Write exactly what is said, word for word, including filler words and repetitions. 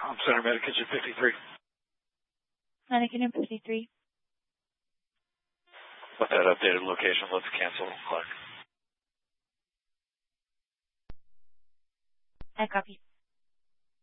I'm Center Medic Engine fifty-three. Medic Engine fifty-three. With that updated location, let's cancel Clark. I copy.